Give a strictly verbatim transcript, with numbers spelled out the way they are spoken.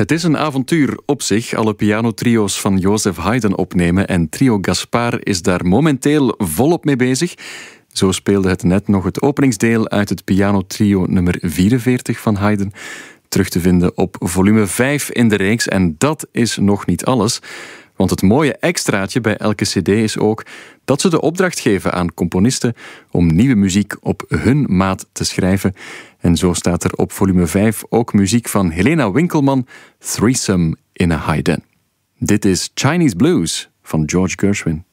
Het is een avontuur op zich, alle pianotrio's van Joseph Haydn opnemen en Trio Gaspar is daar momenteel volop mee bezig. Zo speelde het net nog het openingsdeel uit het pianotrio nummer vierenveertig van Haydn, terug te vinden op volume vijf in de reeks. En dat is nog niet alles, want het mooie extraatje bij elke cd is ook dat ze de opdracht geven aan componisten om nieuwe muziek op hun maat te schrijven. En zo staat er op volume vijf ook muziek van Helena Winkelman, Threesome in a Haydn. Dit is Chinese Blues van George Gershwin.